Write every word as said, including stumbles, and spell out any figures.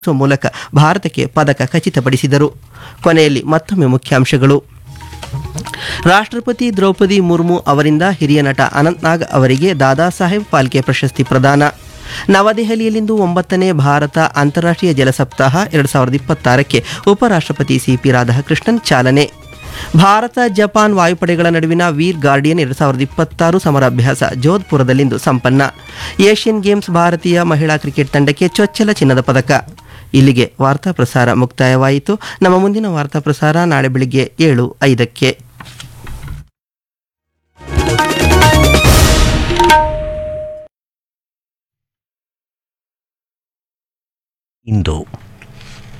ಮೂಲಕ ಭಾರತಕ್ಕೆ ಪದಕ ಖಚಿತಪಡಿಸಿದರು. ಕೊನೆಯಲ್ಲಿ ಮತ್ತೊಮ್ಮೆ ಮುಖ್ಯಾಂಶಗಳು. ರಾಷ್ಟ್ರಪತಿ ದ್ರೌಪದಿ ಮುರ್ಮು ಅವರಿಂದ ಹಿರಿಯ ನಟ ಅನಂತ್ನಾಗ್ ಅವರಿಗೆ ದಾದಾ ಸಾಹೇಬ್ ಫಾಲ್ಕೆ ಪ್ರಶಸ್ತಿ ಪ್ರದಾನ. ನವದೆಹಲಿಯಲ್ಲಿಂದು ಒಂಬತ್ತನೇ ಭಾರತ ಅಂತಾರಾಷ್ಟ್ರೀಯ ಜಲ ಸಪ್ತಾಹ ಎರಡು ಸಾವಿರದ ಇಪ್ಪತ್ತಾರಕ್ಕೆ ಉಪರಾಷ್ಟ್ರಪತಿ ಸಿಪಿ ರಾಧಾಕೃಷ್ಣನ್ ಚಾಲನೆ. ಭಾರತ ಜಪಾನ್ ವಾಯುಪಡೆಗಳ ನಡುವಿನ ವೀರ್ ಗಾರ್ಡಿಯನ್ ಎರಡು ಸಾವಿರದ ಇಪ್ಪತ್ತಾರು ಸಮರಾಭ್ಯಾಸ ಜೋಧ್ಪುರದಲ್ಲಿಂದು ಸಂಪನ್ನ. ಏಷ್ಯನ್ ಗೇಮ್ಸ್ ಭಾರತೀಯ ಮಹಿಳಾ ಕ್ರಿಕೆಟ್ ತಂಡಕ್ಕೆ ಚೊಚ್ಚಲ ಚಿನ್ನದ ಪದಕ. ಇಲ್ಲಿಗೆ ವಾರ್ತಾ ಪ್ರಸಾರ ಮುಕ್ತಾಯವಾಯಿತು. ನಮ್ಮ ಮುಂದಿನ ವಾರ್ತಾ ಪ್ರಸಾರ ನಾಳೆ ಬೆಳಿಗ್ಗೆ ಏಳು ಐದಕ್ಕೆ. ಇಂದು